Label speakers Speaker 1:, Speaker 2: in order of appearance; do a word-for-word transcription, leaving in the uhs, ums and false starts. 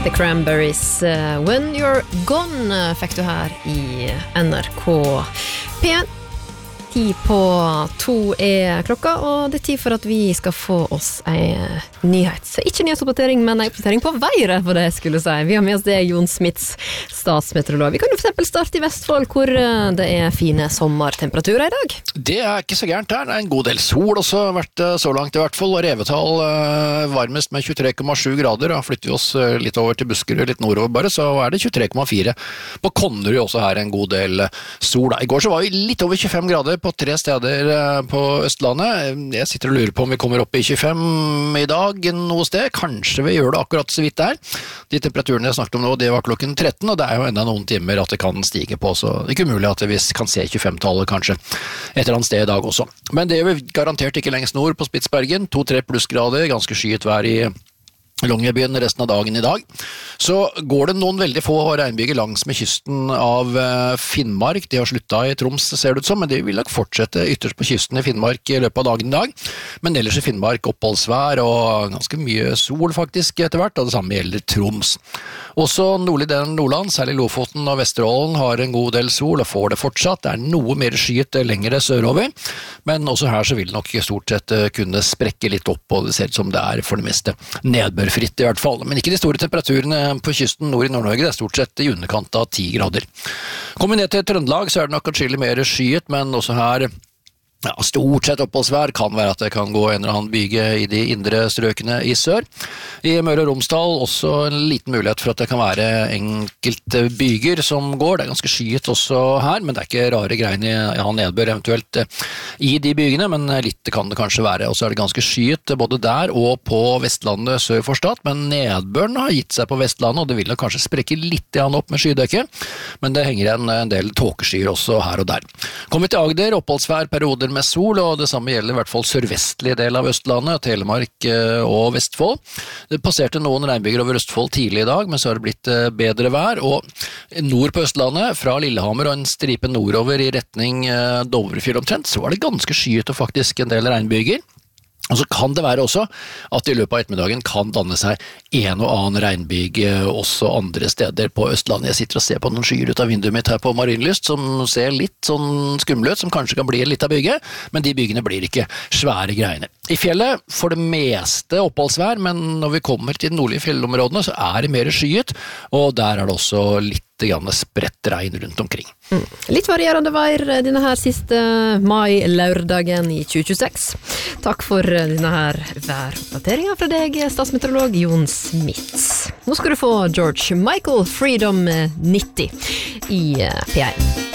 Speaker 1: The Cranberries, uh, When You're Gone, uh, fikk du her i N R K P en. Ti på to er klokka, og det er tid for at vi skal få oss en nyhet. Så ikke nyhetsoppdatering, men en oppdatering på været, for det skulle jeg si. Vi har med oss det Jon Smits, statsmeteorolog. Vi kan jo for eksempel starte i Vestfold, hvor det er fine sommertemperaturer i dag.
Speaker 2: Det er ikke så gærent her. Det er en god del sol også, vært så langt i hvert fall. Og Revetal varmest med tjuetre komma sju grader. Da flytter vi oss litt over til Buskerud, litt nordover bare, så er det tjuetre komma fire. På Konnerud også her en god del sol. I går så var vi litt over tjuefem grader på tre steder på Østlandet. Jeg sitter og lurer på om vi kommer opp i tjuefem i dag noe sted. Kanskje vi gjør det akkurat så vidt der. De temperaturene jeg snakket om nå, det var klokken tretten, og det er jo enda noen timer at det kan stige på, så det er ikke umulig at vi kan se tjuefem-tallet kanskje et eller annet sted i dag også. Men det er jo garantert ikke lengst nord på Spitsbergen. to-tre plussgrader, ganske skyet vær i Longyearbyen resten av dagen i dag. Så går det noen veldig få regnbyger langs med kysten av Finnmark. De har sluttet i Troms, ser det ut som, men de vil nok fortsette ytterst på kysten i Finnmark i løpet av dagen i dag. Men ellers i Finnmark oppholdsvær og ganske mye sol faktisk etter hvert, og det samme gjelder Troms. Også nordlig delen av Nordland, særlig Lofoten og Vesterålen, har en god del sol og får det fortsatt. Det er noe mer skyet lengre sørover, men også her så vil det nok stort sett kunne sprekke litt opp, og det ser ut som det er for det meste nedbør fritt i hvert fall, men ikke de store temperaturene på kysten nord i Nord-Norge, det er stort sett i underkant av ti grader. Kommer ned til Trøndelag så er det nok atskillig mer skyet, men også her ja, stort sett oppholdsvær, kan være at det kan gå en eller annen byge i de indre strøkene i sør. I Møre og Romsdal også en liten mulighet for at det kan være enkelte byger som går, det er ganske skyet også her, men det er ikke rare greiene ja, nedbør eventuelt i de bygene, men litt kan det kanskje være, og så er det ganske skyet både der og på Vestlandet sør for Stad, men nedbøren har gitt seg på Vestlandet, og det vil nok kanskje sprekke litt opp med skydekket, men det henger igjen en del tåkeskyer også her og der. Kommer vi til Agder, oppholdsvær, perioder med sol, og det samme gjelder i hvert fall sørvestlige del av Østlandet, Telemark og Vestfold. Det passerte noen regnbyger over Østfold tidlig i dag, men så har det blitt bedre vær, og nord på Østlandet, fra Lillehammer og en stripe nordover i retning Dovrefjell omtrent, så var det ganske skyet og faktisk en del regnbyger. Og så kan det være også at i løpet av ettermiddagen kan danne seg en og annen regnbyg også andre steder på Østlandet. Jeg sitter og ser på noen skyer ut av vinduet mitt her på Marienlyst som ser litt sånn skumle ut, som kanskje kan bli litt av bygge, men de byggene blir ikke svære greiene. I fjellet for det meste oppholdsvær, men når vi kommer til de nordlige fjellområdene så er det mer skyet, og der er det også litt grann spredt regn rundt omkring.
Speaker 1: Mm. Litt varierende vær denne her siste mai-lørdagen i tjue tjueseks. Takk for denne her væroppdateringen fra deg, statsmeteorolog Jon Smits. Nå skal du få George Michael, Freedom nitti i P en.